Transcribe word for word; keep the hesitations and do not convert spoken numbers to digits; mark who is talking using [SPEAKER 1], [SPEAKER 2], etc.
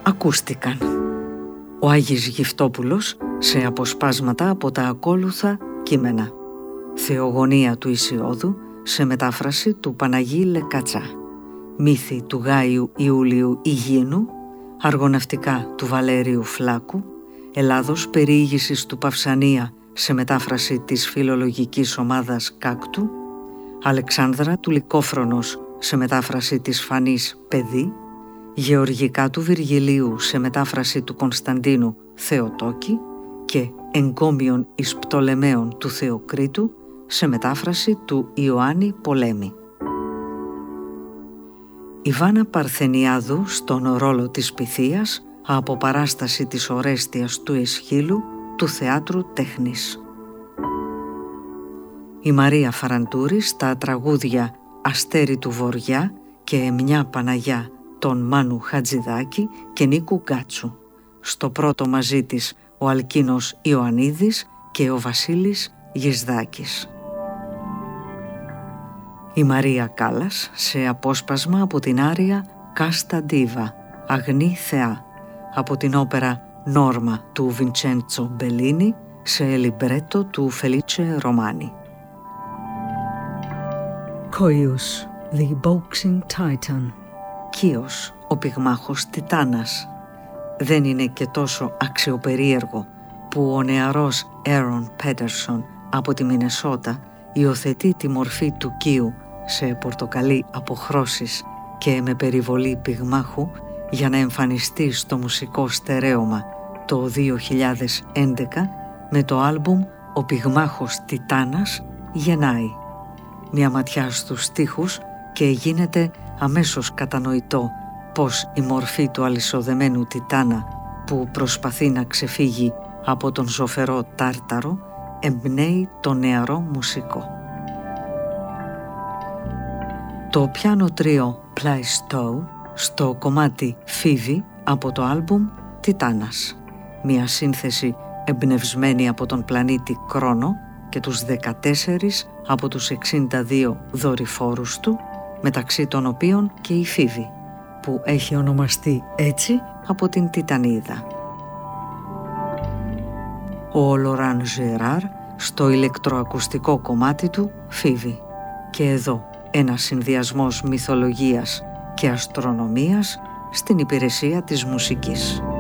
[SPEAKER 1] ακούστηκαν. Ο Άγης Γυφτόπουλος σε αποσπάσματα από τα ακόλουθα κείμενα. Θεογονία του Ησιώδου σε μετάφραση του Παναγί Λεκατσά. Μύθοι του Γάιου Ιούλιου Ιγίνου. Αργοναυτικά του Βαλέριου Φλάκου. Ελλάδος περιήγησης του Παυσανία σε μετάφραση της φιλολογικής ομάδας Κάκτου. Αλεξάνδρα του Λυκόφρονος σε μετάφραση της Φανής Παιδί. Γεωργικά του Βυργιλίου σε μετάφραση του Κωνσταντίνου Θεοτόκη και Εγκόμιον εις Πτολεμαίων του Θεοκρίτου σε μετάφραση του Ιωάννη Πολέμη. Η Βάνα Παρθενιάδου στον ρόλο της Πυθίας από παράσταση της Ορέστιας του Εσχύλου του Θεάτρου Τέχνης. Η Μαρία Φαραντούρη στα τραγούδια «Αστέρι του Βοριά» και «Μια Παναγιά» των Μάνου Χατζηδάκη και Νίκου Γκάτσου. Στο πρώτο μαζί της ο Αλκίνος Ιωαννίδης και ο Βασίλης Γυσδάκης. Η Μαρία Κάλλας σε απόσπασμα από την άρια «Κάστα Ντίβα», Αγνή Θεά, από την όπερα «Νόρμα» του Βιντσέντσο Μπελίνι σε λιμπρέτο του Φελίτσε Ρωμάνι.
[SPEAKER 2] Koios, the boxing titan.
[SPEAKER 1] Κύος, ο πυγμάχος Τιτάνας. Δεν είναι και τόσο αξιοπερίεργο που ο νεαρός Έρον Πέτερσον από τη Μινεσότα υιοθετεί τη μορφή του Κίου σε πορτοκαλί αποχρώσεις και με περιβολή πυγμάχου για να εμφανιστεί στο μουσικό στερέωμα το δύο χιλιάδες έντεκα με το άλμπουμ «Ο πυγμάχος Τιτάνας γεννάει». Μια ματιά στους στίχους και γίνεται αμέσως κατανοητό πως η μορφή του αλυσοδεμένου Τιτάνα που προσπαθεί να ξεφύγει από τον ζωφερό Τάρταρο εμπνέει το νεαρό μουσικό. Το πιάνο τρίο Plaistow στο κομμάτι Φίβη από το άλμπουμ Τιτάνας. Μια σύνθεση εμπνευσμένη από τον πλανήτη Κρόνο και τους δεκατέσσερις από τους εξήντα δύο δορυφόρους του, μεταξύ των οποίων και η Φίβη, που έχει ονομαστεί έτσι από την Τιτανίδα. Ο Λοράν Ζεράρ στο ηλεκτροακουστικό κομμάτι του Φίβη. Και εδώ ένας συνδυασμός μυθολογίας και αστρονομίας στην υπηρεσία της μουσικής.